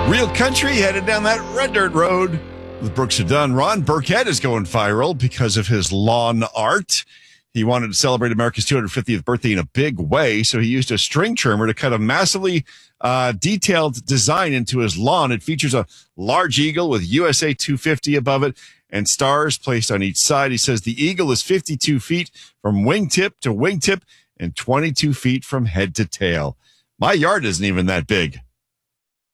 Real country headed down that red dirt road with Brooks and Dunn. Ron Burkett is going viral because of his lawn art. He wanted to celebrate America's 250th birthday in a big way, so he used a string trimmer to cut a massively detailed design into his lawn. It features a large eagle with USA 250 above it and stars placed on each side. He says the eagle is 52 feet from wingtip to wingtip and 22 feet from head to tail. My yard isn't even that big.